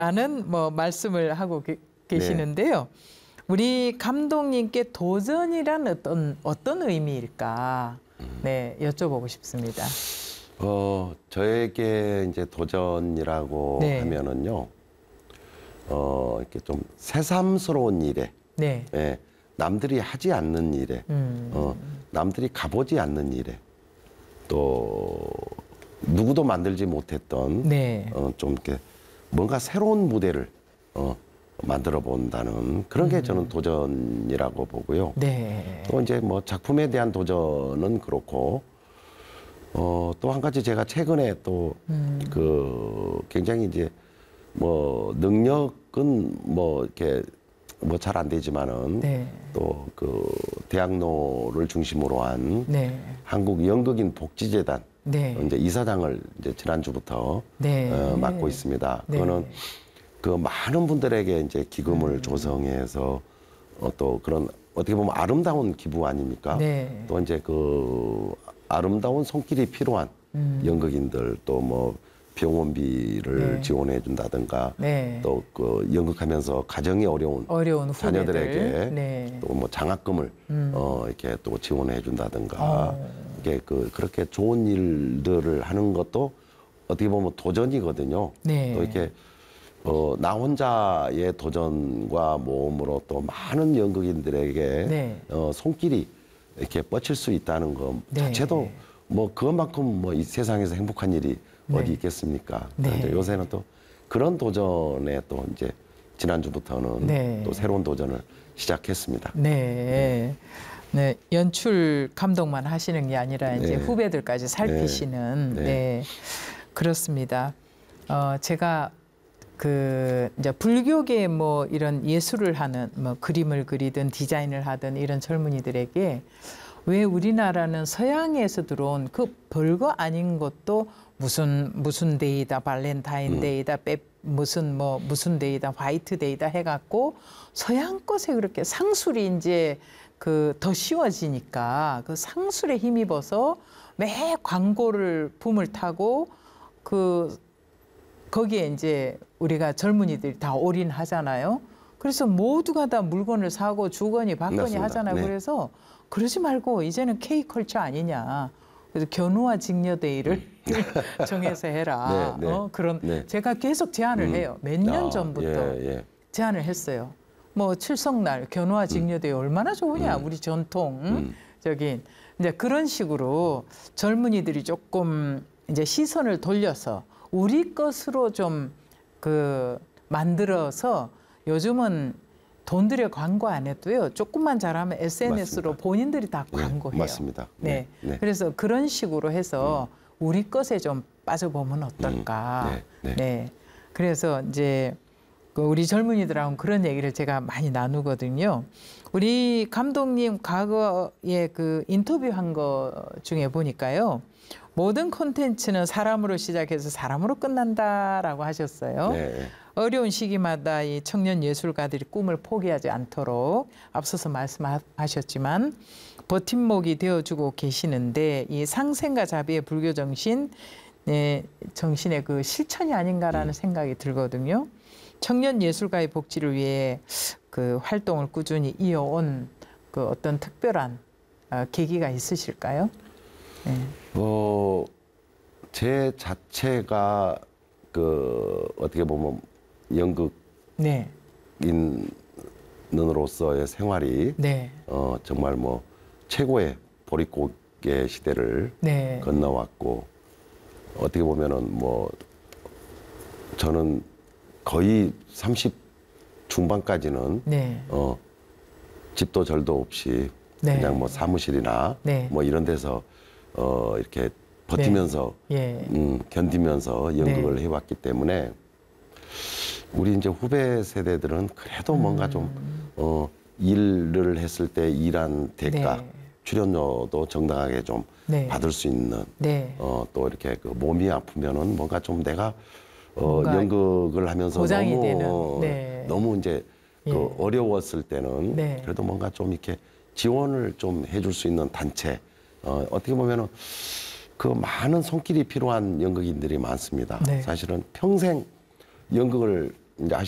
라는 뭐 말씀을 하고 계시는데요. 네. 우리 감독님께 도전이란 어떤 의미일까? 네, 여쭤보고 싶습니다. 저에게 이제 도전이라고 네. 하면은요, 이렇게 좀 새삼스러운 일에, 네. 예, 남들이 하지 않는 일에, 남들이 가보지 않는 일에, 또 누구도 만들지 못했던, 네. 좀 이렇게 뭔가 새로운 무대를 만들어 본다는 그런 게 저는 도전이라고 보고요. 네. 또 이제 뭐 작품에 대한 도전은 그렇고, 또 한 가지 제가 최근에 또 굉장히 이제 뭐 능력은 뭐 이렇게 뭐 잘 안 되지만은 네. 또 그 대학로를 중심으로 한 네. 한국 연극인 복지재단 네. 이제 이사장을 이제 지난주부터 네. 맡고 있습니다. 네. 그거는 그 많은 분들에게 이제 기금을 조성해서 또 그런 어떻게 보면 아름다운 기부 아닙니까? 네. 또 이제 그 아름다운 손길이 필요한 연극인들 또 뭐 병원비를 네. 지원해 준다든가 네. 또 그 연극하면서 가정이 어려운 어려운 자녀들에게 후배들. 네. 또 뭐 장학금을 이렇게 또 지원해 준다든가 이게 그렇게 좋은 일들을 하는 것도 어떻게 보면 도전이거든요. 네. 또 이렇게 나 혼자의 도전과 모험으로 또 많은 연극인들에게 네. 손길이 이렇게 뻗칠 수 있다는 것 네. 자체도 뭐 그것만큼 뭐 이 세상에서 행복한 일이 네. 어디 있겠습니까? 네. 이제 요새는 또 그런 도전에 또 이제 지난주부터는 네. 또 새로운 도전을 시작했습니다. 네. 네. 연출 감독만 하시는 게 아니라 이제 네. 후배들까지 살피시는 네. 네. 그렇습니다. 제가 이제 불교계 뭐 이런 예술을 하는 뭐 그림을 그리든 디자인을 하든 이런 젊은이들에게 왜 우리나라는 서양에서 들어온 그 별거 아닌 것도 무슨 데이다 발렌타인데이다 무슨 데이다 화이트데이다 해갖고 서양 것에 그렇게 상술이 이제 더 쉬워지니까 그 상술에 힘입어서 매 광고를 붐을 타고 거기에 이제 우리가 젊은이들이 다 올인하잖아요. 그래서 모두가 다 물건을 사고 주거니 받거니 맞습니다. 하잖아요. 네. 그래서 그러지 말고 이제는 K컬처 아니냐. 그래서 견우와 직녀데이를 정해서 해라. 네, 네. 네. 제가 계속 제안을 해요. 몇 년 전부터 예. 제안을 했어요. 뭐 칠성날 견우와 직녀데이 얼마나 좋으냐. 우리 전통 이제 그런 식으로 젊은이들이 조금 이제 시선을 돌려서 우리 것으로 좀 만들어서 요즘은 돈 들여 광고 안 해도요. 조금만 잘하면 SNS로 맞습니다. 본인들이 다 네, 광고해요. 맞습니다. 네. 네. 그래서 그런 식으로 해서 우리 것에 좀 빠져보면 어떨까. 네. 그래서 이제 우리 젊은이들하고 그런 얘기를 제가 많이 나누거든요. 우리 감독님 과거에 인터뷰한 거 중에 보니까요. 모든 콘텐츠는 사람으로 시작해서 사람으로 끝난다라고 하셨어요. 네. 어려운 시기마다 이 청년 예술가들이 꿈을 포기하지 않도록 앞서서 말씀하셨지만 버팀목이 되어주고 계시는데 이 상생과 자비의 불교 정신의 그 실천이 아닌가라는 생각이 들거든요. 청년 예술가의 복지를 위해 활동을 꾸준히 이어온 어떤 특별한 계기가 있으실까요? 네. 제 자체가 어떻게 보면 연극인으로서의 생활이 네. 정말 뭐 최고의 보릿고개 시대를 네. 건너왔고 어떻게 보면은 뭐 저는 거의 30 중반까지는 네. 집도 절도 없이 네. 그냥 뭐 사무실이나 네. 뭐 이런 데서 이렇게 버티면서 예. 견디면서 연극을 해왔기 때문에 우리 이제 후배 세대들은 그래도 뭔가 좀 일을 했을 때 일한 대가 네. 출연료도 정당하게 좀 네. 받을 수 있는 네. 또 이렇게 몸이 아프면은 뭔가 좀 내가 뭔가 연극을 하면서 보장이 너무 되는. 네. 너무 이제 예. 어려웠을 때는 네. 그래도 뭔가 좀 이렇게 지원을 좀 해줄 수 있는 단체 어떻게 보면은 많은 손길이 필요한 연극인들이 많습니다. 네. 사실은 평생 연극을 이제